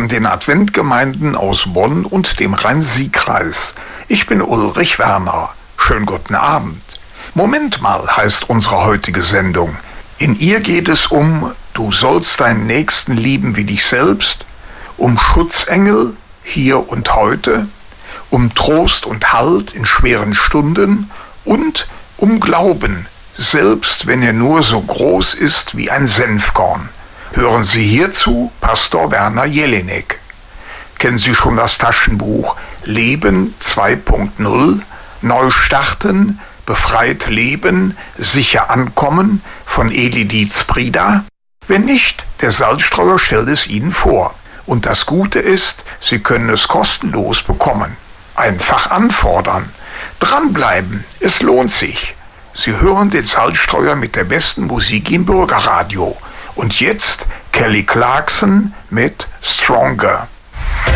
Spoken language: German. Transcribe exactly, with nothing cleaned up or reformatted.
von den Adventgemeinden aus Bonn und dem Rhein-Sieg-Kreis. Ich bin Ulrich Werner. Schönen guten Abend. Moment mal heißt unsere heutige Sendung. In ihr geht es um Du sollst deinen Nächsten lieben wie dich selbst, um Schutzengel hier und heute, um Trost und Halt in schweren Stunden und um Glauben, selbst wenn er nur so groß ist wie ein Senfkorn. Hören Sie hierzu Pastor Werner Jelinek. Kennen Sie schon das Taschenbuch Leben zwei Punkt null, Neu starten, befreit leben, sicher ankommen von Eli Dietz-Prida? Wenn nicht, der Salzstreuer stellt es Ihnen vor. Und das Gute ist, Sie können es kostenlos bekommen. Einfach anfordern. Dranbleiben, es lohnt sich. Sie hören den Salzstreuer mit der besten Musik im Bürgerradio. Und jetzt Kelly Clarkson mit Stronger.